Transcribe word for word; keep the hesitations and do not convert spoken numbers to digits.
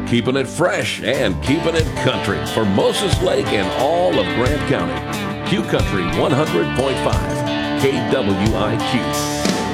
keeping it fresh and keeping it country for Moses Lake and all of Grant County. Q Country one hundred point five, K W I Q.